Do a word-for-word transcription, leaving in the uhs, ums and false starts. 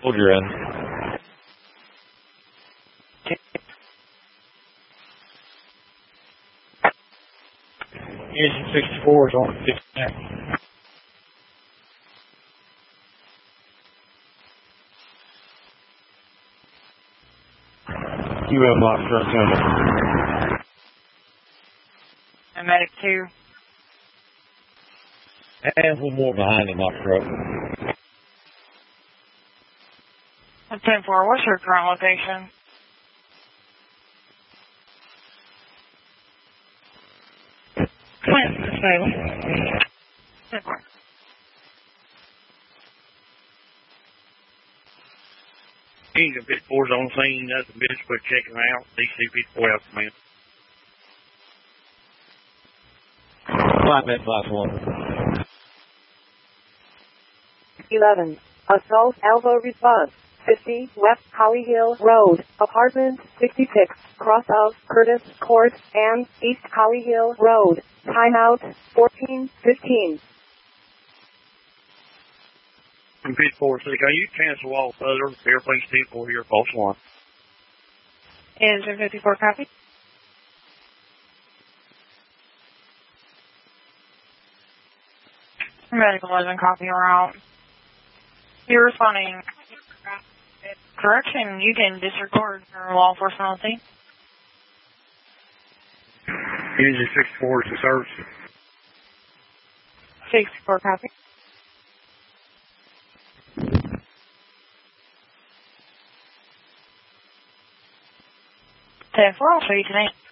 Soldier in. Engine sixty-four is on fifty-nine. You have lots of truck coming. I'm medic two. And one more behind him, my truck. ten four, what's your current location? Clint, Salem. ten four. Engine fifty-four's on scene, that's the bitch, but check him out. D C fifty-four out, man. Five minutes, last one. eleven. Assault Alpha response. fifty West Holly Hill Road, apartment sixty-six, cross of Curtis Court and East Holly Hill Road. Timeout fourteen fifteen. fifty-four, so can you cancel all other airplane still here, false one? Engine fifty-four, copy. Medical eleven, copy, we're out. You're responding. Correction, you can disregard for law enforcement on scene. Engine sixty-four is the service. sixty-four, copy. ten four, I'll show you tonight.